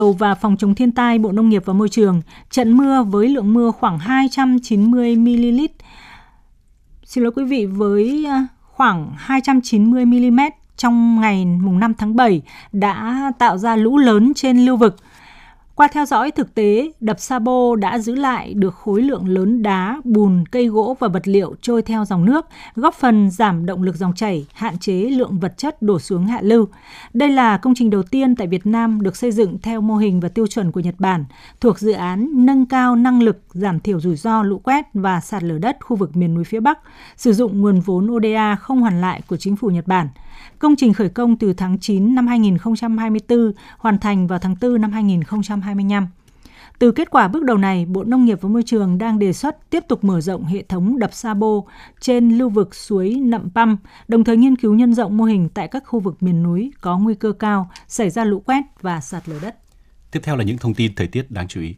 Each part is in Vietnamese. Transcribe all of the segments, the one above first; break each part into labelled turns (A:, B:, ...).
A: và Phòng chống thiên tai Bộ Nông nghiệp và Môi trường, trận mưa với lượng mưa khoảng 290 ml. Xin lỗi quý vị, với khoảng 290 mm trong ngày mùng 5 tháng 7 đã tạo ra lũ lớn trên lưu vực. Qua theo dõi thực tế, đập Sabo đã giữ lại được khối lượng lớn đá, bùn, cây gỗ và vật liệu trôi theo dòng nước, góp phần giảm động lực dòng chảy, hạn chế lượng vật chất đổ xuống hạ lưu. Đây là công trình đầu tiên tại Việt Nam được xây dựng theo mô hình và tiêu chuẩn của Nhật Bản, thuộc dự án nâng cao năng lực giảm thiểu rủi ro lũ quét và sạt lở đất khu vực miền núi phía Bắc, sử dụng nguồn vốn ODA không hoàn lại của chính phủ Nhật Bản. Công trình khởi công từ tháng 9 năm 2024, hoàn thành vào tháng 4 năm 2025. Từ kết quả bước đầu này, Bộ Nông nghiệp và Môi trường đang đề xuất tiếp tục mở rộng hệ thống đập Sabo trên lưu vực suối Nậm Păm, đồng thời nghiên cứu nhân rộng mô hình tại các khu vực miền núi có nguy cơ cao xảy ra lũ quét và sạt lở đất.
B: Tiếp theo là những thông tin thời tiết đáng chú ý.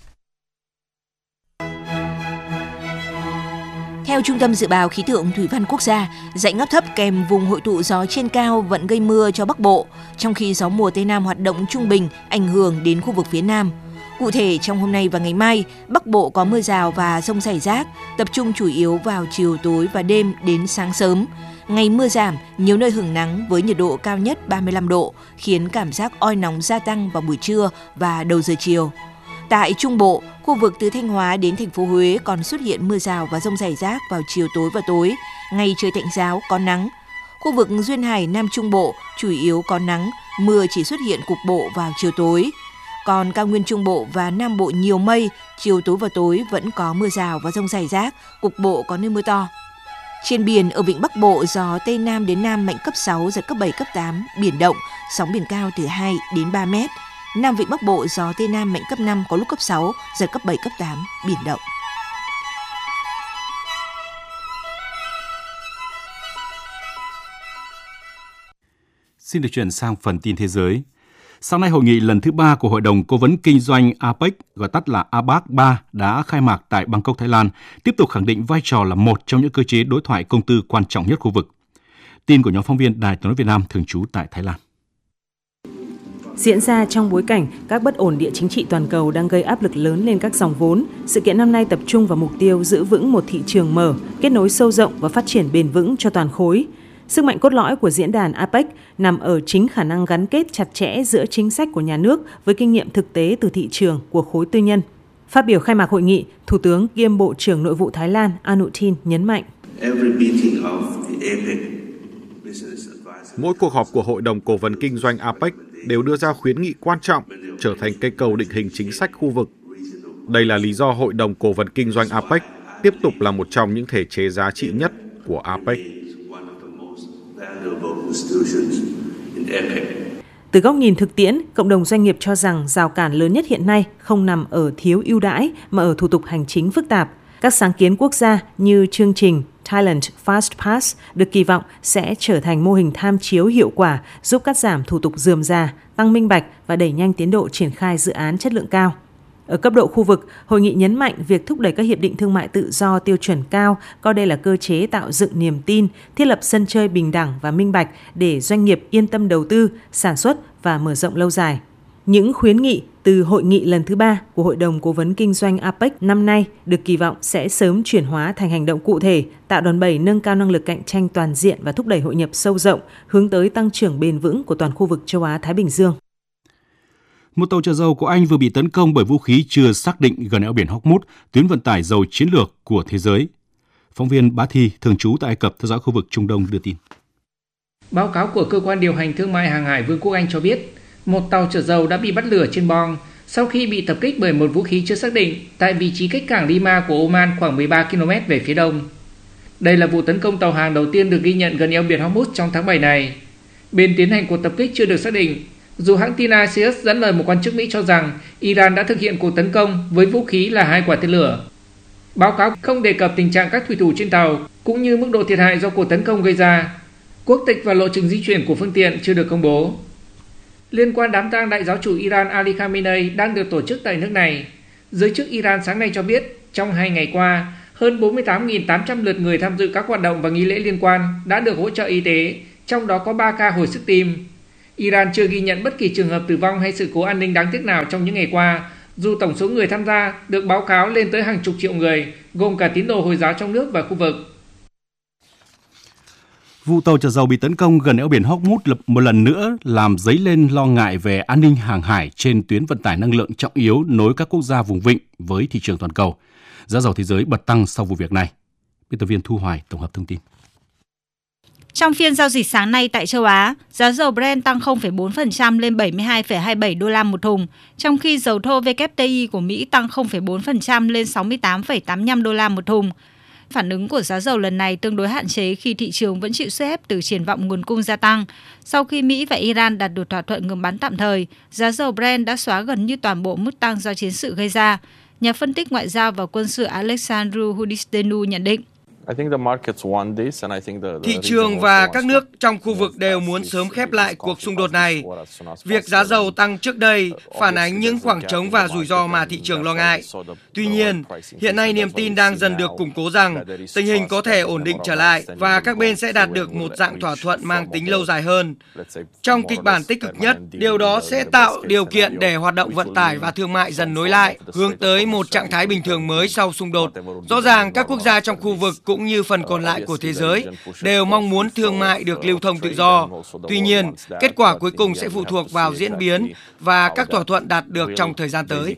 C: Theo Trung tâm Dự báo Khí tượng Thủy văn Quốc gia, dãy áp thấp kèm vùng hội tụ gió trên cao vẫn gây mưa cho Bắc Bộ, trong khi gió mùa Tây Nam hoạt động trung bình ảnh hưởng đến khu vực phía Nam. Cụ thể, trong hôm nay và ngày mai, Bắc Bộ có mưa rào và dông rải rác, tập trung chủ yếu vào chiều tối và đêm đến sáng sớm. Ngày mưa giảm, nhiều nơi hửng nắng với nhiệt độ cao nhất 35 độ, khiến cảm giác oi nóng gia tăng vào buổi trưa và đầu giờ chiều. Tại Trung Bộ, khu vực từ Thanh Hóa đến thành phố Huế còn xuất hiện mưa rào và dông rải rác vào chiều tối và tối, ngày trời tạnh ráo có nắng. Khu vực Duyên Hải Nam Trung Bộ chủ yếu có nắng, mưa chỉ xuất hiện cục bộ vào chiều tối. Còn cao nguyên Trung Bộ và Nam Bộ nhiều mây, chiều tối và tối vẫn có mưa rào và dông rải rác, cục bộ có nơi mưa to. Trên biển, ở vịnh Bắc Bộ, gió Tây Nam đến Nam mạnh cấp 6, giật cấp 7, cấp 8, biển động, sóng biển cao từ 2 đến 3 mét. Nam vịnh Bắc Bộ, gió Tây Nam mạnh cấp 5, có lúc cấp 6, giật cấp 7, cấp 8, biển động.
B: Xin được chuyển sang phần tin thế giới. Sáng nay, hội nghị lần thứ 3 của Hội đồng Cố vấn Kinh doanh APEC, gọi tắt là APEC 3, đã khai mạc tại Bangkok, Thái Lan, tiếp tục khẳng định vai trò là một trong những cơ chế đối thoại công tư quan trọng nhất khu vực. Tin của nhóm phóng viên Đài Tiếng nói Việt Nam thường trú tại Thái Lan.
D: Diễn ra trong bối cảnh các bất ổn địa chính trị toàn cầu đang gây áp lực lớn lên các dòng vốn, sự kiện năm nay tập trung vào mục tiêu giữ vững một thị trường mở, kết nối sâu rộng và phát triển bền vững cho toàn khối. Sức mạnh cốt lõi của diễn đàn APEC nằm ở chính khả năng gắn kết chặt chẽ giữa chính sách của nhà nước với kinh nghiệm thực tế từ thị trường của khối tư nhân. Phát biểu khai mạc hội nghị, Thủ tướng kiêm Bộ trưởng Nội vụ Thái Lan Anutin nhấn mạnh.
E: Mỗi cuộc họp của Hội đồng Cố vấn Kinh doanh APEC đều đưa ra khuyến nghị quan trọng, trở thành cây cầu định hình chính sách khu vực. Đây là lý do Hội đồng Cố vấn Kinh doanh APEC tiếp tục là một trong những thể chế giá trị nhất của APEC.
D: Từ góc nhìn thực tiễn, cộng đồng doanh nghiệp cho rằng rào cản lớn nhất hiện nay không nằm ở thiếu ưu đãi mà ở thủ tục hành chính phức tạp. Các sáng kiến quốc gia như chương trình Thailand Fast Pass được kỳ vọng sẽ trở thành mô hình tham chiếu hiệu quả, giúp cắt giảm thủ tục rườm rà, tăng minh bạch và đẩy nhanh tiến độ triển khai dự án chất lượng cao. Ở cấp độ khu vực, hội nghị nhấn mạnh việc thúc đẩy các hiệp định thương mại tự do tiêu chuẩn cao, coi đây là cơ chế tạo dựng niềm tin, thiết lập sân chơi bình đẳng và minh bạch để doanh nghiệp yên tâm đầu tư, sản xuất và mở rộng lâu dài. Những khuyến nghị từ hội nghị lần thứ 3 của Hội đồng Cố vấn Kinh doanh APEC năm nay được kỳ vọng sẽ sớm chuyển hóa thành hành động cụ thể, tạo đòn bẩy nâng cao năng lực cạnh tranh toàn diện và thúc đẩy hội nhập sâu rộng, hướng tới tăng trưởng bền vững của toàn khu vực châu Á-Thái Bình Dương.
B: Một tàu chở dầu của Anh vừa bị tấn công bởi vũ khí chưa xác định gần eo biển Hormuz, tuyến vận tải dầu chiến lược của thế giới. Phóng viên Bá Thi, thường trú tại Ai Cập, theo dõi khu vực Trung Đông đưa tin.
F: Báo cáo của Cơ quan điều hành thương mại hàng hải Vương quốc Anh cho biết, một tàu chở dầu đã bị bắt lửa trên bong sau khi bị tập kích bởi một vũ khí chưa xác định tại vị trí cách cảng Lima của Oman khoảng 13 km về phía đông. Đây là vụ tấn công tàu hàng đầu tiên được ghi nhận gần eo biển Hormuz trong tháng 7 này. Bên tiến hành cuộc tập kích chưa được xác định, dù hãng tin Axios dẫn lời một quan chức Mỹ cho rằng Iran đã thực hiện cuộc tấn công với vũ khí là 2 quả tên lửa. Báo cáo không đề cập tình trạng các thủy thủ trên tàu cũng như mức độ thiệt hại do cuộc tấn công gây ra. Quốc tịch và lộ trình di chuyển của phương tiện chưa được công bố. Liên quan đám tang đại giáo chủ Iran Ali Khamenei đang được tổ chức tại nước này, giới chức Iran sáng nay cho biết trong 2 ngày qua, hơn 48.800 lượt người tham dự các hoạt động và nghi lễ liên quan đã được hỗ trợ y tế, trong đó có 3 ca hồi sức tim. Iran chưa ghi nhận bất kỳ trường hợp tử vong hay sự cố an ninh đáng tiếc nào trong những ngày qua, dù tổng số người tham gia được báo cáo lên tới hàng chục triệu người, gồm cả tín đồ Hồi giáo trong nước và khu vực.
B: Vụ tàu chở dầu bị tấn công gần eo biển Hormuz một lần nữa làm dấy lên lo ngại về an ninh hàng hải trên tuyến vận tải năng lượng trọng yếu nối các quốc gia vùng vịnh với thị trường toàn cầu. Giá dầu thế giới bật tăng sau vụ việc này. Biên tập viên Thu Hoài tổng hợp thông tin.
G: Trong phiên giao dịch sáng nay tại châu Á, giá dầu Brent tăng 0,4% lên 72,27 đô la một thùng, trong khi dầu thô WTI của Mỹ tăng 0,4% lên 68,85 đô la một thùng. Phản ứng của giá dầu lần này tương đối hạn chế khi thị trường vẫn chịu sức ép từ triển vọng nguồn cung gia tăng. Sau khi Mỹ và Iran đạt được thỏa thuận ngừng bắn tạm thời, giá dầu Brent đã xóa gần như toàn bộ mức tăng do chiến sự gây ra. Nhà phân tích ngoại giao và quân sự Alexandru Hudistenu nhận định.
H: Thị trường và các nước trong khu vực đều muốn sớm khép lại cuộc xung đột này. Việc giá dầu tăng trước đây phản ánh những khoảng trống và rủi ro mà thị trường lo ngại. Tuy nhiên, hiện nay niềm tin đang dần được củng cố rằng tình hình có thể ổn định trở lại và các bên sẽ đạt được một dạng thỏa thuận mang tính lâu dài hơn. Trong kịch bản tích cực nhất, điều đó sẽ tạo điều kiện để hoạt động vận tải và thương mại dần nối lại, hướng tới một trạng thái bình thường mới sau xung đột. Rõ ràng các quốc gia trong khu vực cũng như phần còn lại của thế giới đều mong muốn thương mại được lưu thông tự do. Tuy nhiên, kết quả cuối cùng sẽ phụ thuộc vào diễn biến và các thỏa thuận đạt được trong thời gian tới.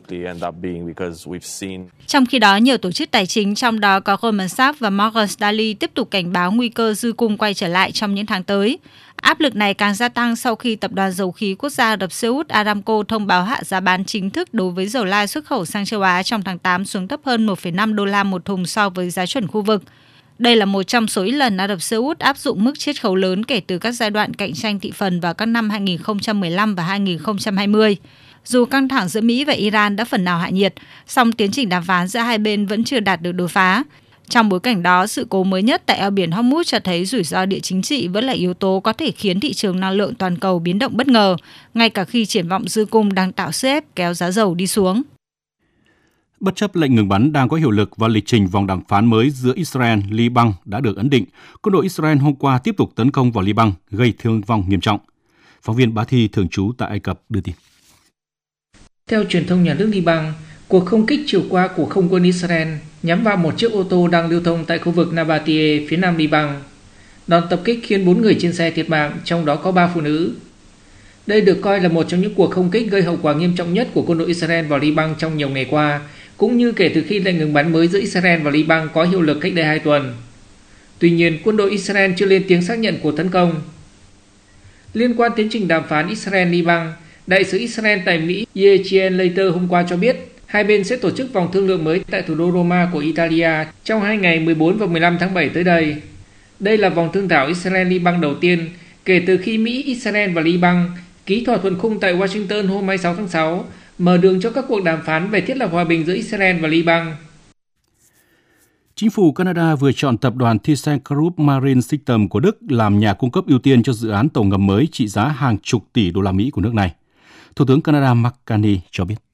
G: Trong khi đó, nhiều tổ chức tài chính, trong đó có Goldman Sachs và Morgan Stanley, tiếp tục cảnh báo nguy cơ dư cung quay trở lại trong những tháng tới. Áp lực này càng gia tăng sau khi Tập đoàn Dầu khí Quốc gia Ả Rập Xê Út Aramco thông báo hạ giá bán chính thức đối với dầu lai xuất khẩu sang châu Á trong tháng 8 xuống thấp hơn 1,5 đô la một thùng so với giá chuẩn khu vực. Đây là một trong số ít lần Ả Rập Xê Út áp dụng mức chiết khấu lớn kể từ các giai đoạn cạnh tranh thị phần vào các năm 2015 và 2020. Dù căng thẳng giữa Mỹ và Iran đã phần nào hạ nhiệt, song tiến trình đàm phán giữa hai bên vẫn chưa đạt được đột phá. Trong bối cảnh đó, sự cố mới nhất tại eo biển Hormuz cho thấy rủi ro địa chính trị vẫn là yếu tố có thể khiến thị trường năng lượng toàn cầu biến động bất ngờ, ngay cả khi triển vọng dư cung đang tạo sức ép kéo giá dầu đi xuống.
B: Bất chấp lệnh ngừng bắn đang có hiệu lực và lịch trình vòng đàm phán mới giữa Israel, Liban đã được ấn định, quân đội Israel hôm qua tiếp tục tấn công vào Liban, gây thương vong nghiêm trọng. Phóng viên Bá Thi thường trú tại Ai Cập đưa tin.
F: Theo truyền thông nhà nước Liban, cuộc không kích chiều qua của không quân Israel nhắm vào một chiếc ô tô đang lưu thông tại khu vực Nabatie, phía nam Liban. Đòn tập kích khiến 4 người trên xe thiệt mạng, trong đó có 3 phụ nữ. Đây được coi là một trong những cuộc không kích gây hậu quả nghiêm trọng nhất của quân đội Israel vào Liban trong nhiều ngày qua, cũng như kể từ khi lệnh ngừng bắn mới giữa Israel và Liban có hiệu lực cách đây 2 tuần. Tuy nhiên, quân đội Israel chưa lên tiếng xác nhận cuộc tấn công. Liên quan tiến trình đàm phán Israel-Liban, Đại sứ Israel tại Mỹ Yechiel Leiter hôm qua cho biết hai bên sẽ tổ chức vòng thương lượng mới tại thủ đô Roma của Italia trong 2 ngày 14 và 15 tháng 7 tới đây. Đây là vòng thương thảo Israel-Liban đầu tiên kể từ khi Mỹ, Israel và Liban ký thỏa thuận khung tại Washington hôm 26 tháng 6, mở đường cho các cuộc đàm phán về thiết lập hòa bình giữa Israel và Liban.
B: Chính phủ Canada vừa chọn tập đoàn ThyssenKrupp Marine Systems của Đức làm nhà cung cấp ưu tiên cho dự án tàu ngầm mới trị giá hàng chục tỷ đô la Mỹ của nước này. Thủ tướng Canada Mark Carney cho biết.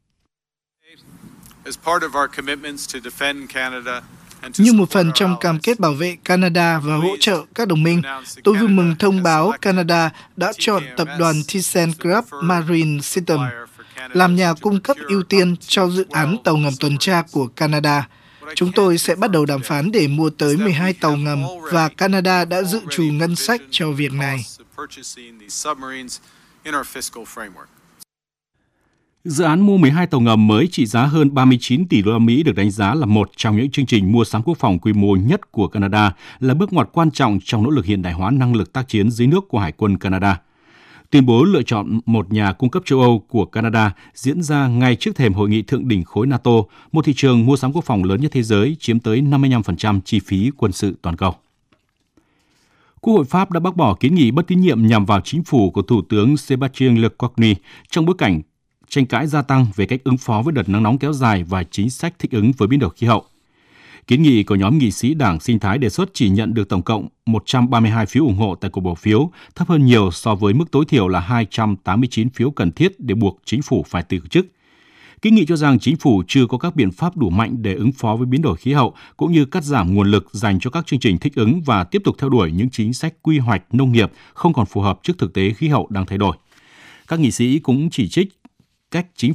I: Như một phần trong cam kết bảo vệ Canada và hỗ trợ các đồng minh, tôi vui mừng thông báo Canada đã chọn tập đoàn ThyssenKrupp Marine Systems làm nhà cung cấp ưu tiên cho dự án tàu ngầm tuần tra của Canada. Chúng tôi sẽ bắt đầu đàm phán để mua tới 12 tàu ngầm và Canada đã dự trù ngân sách cho việc này.
B: Dự án mua 12 tàu ngầm mới trị giá hơn 39 tỷ đô la Mỹ được đánh giá là một trong những chương trình mua sắm quốc phòng quy mô nhất của Canada, là bước ngoặt quan trọng trong nỗ lực hiện đại hóa năng lực tác chiến dưới nước của Hải quân Canada. Tuyên bố lựa chọn một nhà cung cấp châu Âu của Canada diễn ra ngay trước thềm hội nghị thượng đỉnh khối NATO, một thị trường mua sắm quốc phòng lớn nhất thế giới, chiếm tới 55% chi phí quân sự toàn cầu. Quốc hội Pháp đã bác bỏ kiến nghị bất tín nhiệm nhằm vào chính phủ của Thủ tướng Sébastien Lecornu trong bối cảnh tranh cãi gia tăng về cách ứng phó với đợt nắng nóng kéo dài và chính sách thích ứng với biến đổi khí hậu. Kiến nghị của nhóm nghị sĩ Đảng Sinh thái đề xuất chỉ nhận được tổng cộng 132 phiếu ủng hộ tại cuộc bỏ phiếu, thấp hơn nhiều so với mức tối thiểu là 289 phiếu cần thiết để buộc chính phủ phải từ chức. Kiến nghị cho rằng chính phủ chưa có các biện pháp đủ mạnh để ứng phó với biến đổi khí hậu, cũng như cắt giảm nguồn lực dành cho các chương trình thích ứng và tiếp tục theo đuổi những chính sách quy hoạch nông nghiệp không còn phù hợp trước thực tế khí hậu đang thay đổi. Các nghị sĩ cũng chỉ trích cách chính